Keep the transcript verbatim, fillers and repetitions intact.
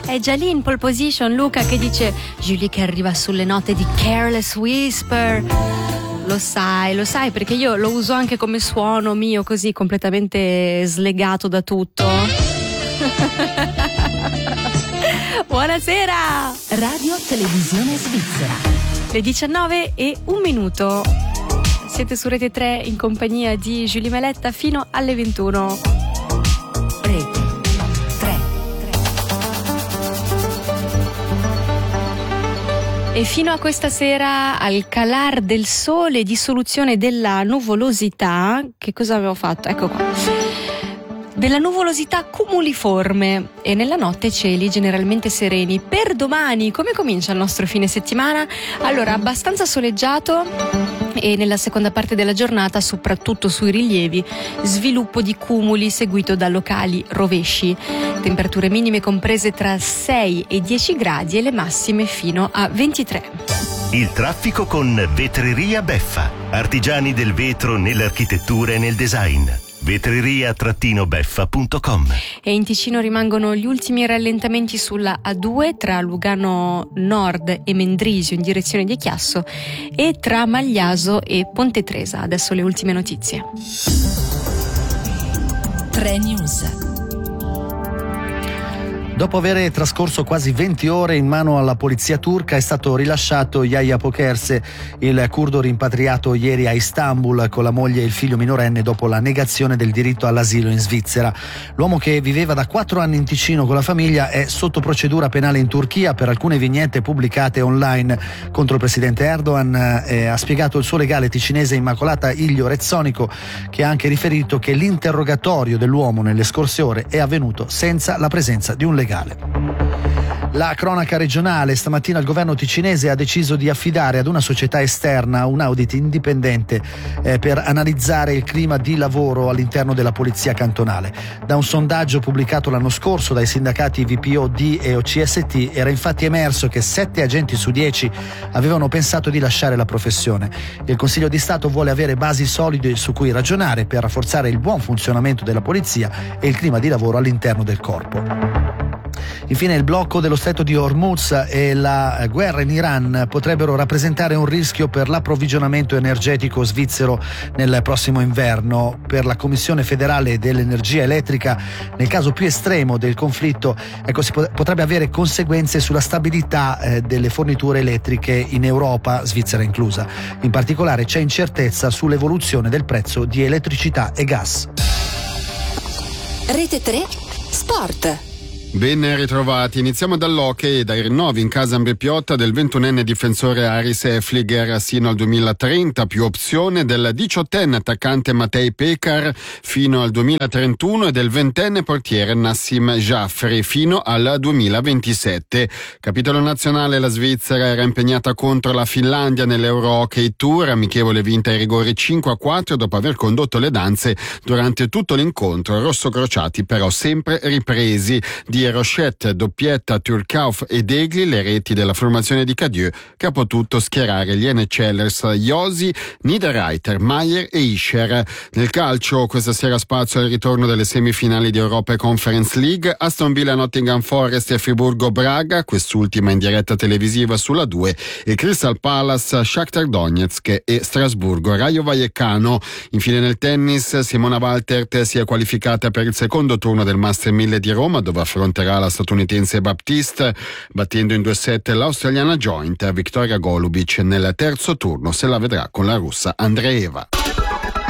È già lì in pole position Luca che dice Julie che arriva sulle note di Careless Whisper. Lo sai, lo sai perché io lo uso anche come suono mio così completamente slegato da tutto. Buonasera! Radio Televisione Svizzera. Le diciannove e un minuto. Siete su Rete tre in compagnia di Julie Meletta fino alle ventuno. Rete tre. E fino a questa sera, al calar del sole, dissoluzione della nuvolosità, che cosa avevo fatto? Ecco qua. Della nuvolosità cumuliforme e nella notte cieli generalmente sereni. Per domani, come comincia il nostro fine settimana? Allora, abbastanza soleggiato e nella seconda parte della giornata, soprattutto sui rilievi, sviluppo di cumuli seguito da locali rovesci. Temperature minime comprese tra sei e dieci gradi e le massime fino a ventitré. Il traffico con Vetreria Beffa, artigiani del vetro nell'architettura e nel design. vetreria beffa punto com. E in Ticino rimangono gli ultimi rallentamenti sulla A due tra Lugano Nord e Mendrisio in direzione di Chiasso e tra Magliaso e Ponte Tresa. Adesso le ultime notizie. tre News. Dopo aver trascorso quasi venti ore in mano alla polizia turca è stato rilasciato Yahya Pokerse, il curdo rimpatriato ieri a Istanbul con la moglie e il figlio minorenne dopo la negazione del diritto all'asilo in Svizzera. L'uomo, che viveva da quattro anni in Ticino con la famiglia, è sotto procedura penale in Turchia per alcune vignette pubblicate online contro il presidente Erdogan. Eh, ha spiegato il suo legale ticinese Immacolata Ilio Rezzonico, che ha anche riferito che l'interrogatorio dell'uomo nelle scorse ore è avvenuto senza la presenza di un legale. La cronaca regionale: stamattina il governo ticinese ha deciso di affidare ad una società esterna un audit indipendente eh, per analizzare il clima di lavoro all'interno della polizia cantonale. Da un sondaggio pubblicato l'anno scorso dai sindacati V P O D e O C S T era infatti emerso che sette agenti su dieci avevano pensato di lasciare la professione. Il Consiglio di Stato vuole avere basi solide su cui ragionare per rafforzare il buon funzionamento della polizia e il clima di lavoro all'interno del corpo. Infine, il blocco dello stretto di Hormuz e la guerra in Iran potrebbero rappresentare un rischio per l'approvvigionamento energetico svizzero nel prossimo inverno. Per la Commissione federale dell'energia elettrica, nel caso più estremo del conflitto, ecco, si potrebbe avere conseguenze sulla stabilità eh, delle forniture elettriche in Europa, Svizzera inclusa. In particolare c'è incertezza sull'evoluzione del prezzo di elettricità e gas. Rete tre Sport. Ben ritrovati, iniziamo dall'hockey e dai rinnovi in casa Ambepiotta del ventunenne difensore Aris Efliger sino al duemilatrenta, più opzione del diciottenne attaccante Matej Pekar fino al duemilatrentuno e del ventenne portiere Nassim Jaffri fino al duemilaventisette. Capitolo nazionale: la Svizzera era impegnata contro la Finlandia nell'Euro Hockey Tour, amichevole vinta ai rigori cinque a quattro dopo aver condotto le danze durante tutto l'incontro, rossocrociati però sempre ripresi. Di Rochette, doppietta, Turcauf e Degli le reti della formazione di Cadieux, che ha potuto schierare gli N H Lers Josi, Niederreiter, Maier e Ischer. Nel calcio questa sera spazio al ritorno delle semifinali di Europa e Conference League: Aston Villa, Nottingham Forest e Friburgo Braga, quest'ultima in diretta televisiva sulla due, e Crystal Palace, Shakhtar Donetsk e Strasburgo Rayo Vallecano. Infine nel tennis, Simona Waltert si è qualificata per il secondo turno del Master mille di Roma, dove affronterà la statunitense Baptiste, battendo in due set l'australiana Joint. Victoria Golubic nel terzo turno se la vedrà con la russa Andreeva.